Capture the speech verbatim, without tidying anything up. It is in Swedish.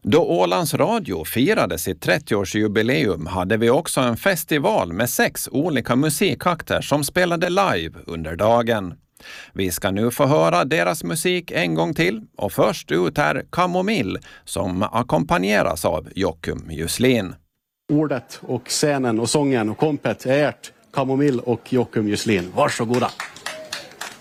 Då Ålands Radio firade sitt trettioårsjubileum hade vi också en festival med sex olika musikakter som spelade live under dagen. Vi ska nu få höra deras musik en gång till och först ut är Kamomill som ackompanjeras av Jockum Juslin. Ordet och scenen och sången och kompet är ert, Kamomill och Jockum Juslin. Varsågoda!